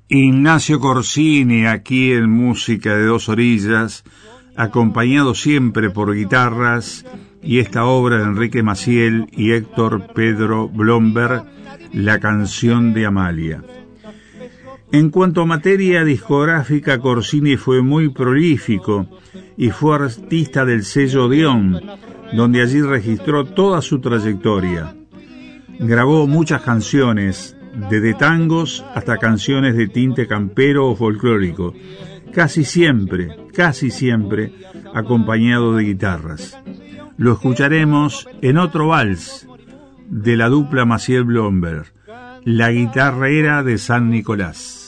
Ignacio Corsini, aquí en Música de Dos Orillas, acompañado siempre por guitarras, y esta obra de Enrique Maciel y Héctor Pedro Blomberg, La canción de Amalia. En cuanto a materia discográfica, Corsini fue muy prolífico y fue artista del sello Odeón, donde allí registró toda su trayectoria. Grabó muchas canciones, desde tangos hasta canciones de tinte campero o folclórico, casi siempre acompañado de guitarras. Lo escucharemos en otro vals de la dupla Maciel-Blomberg, La guitarrera de San Nicolás.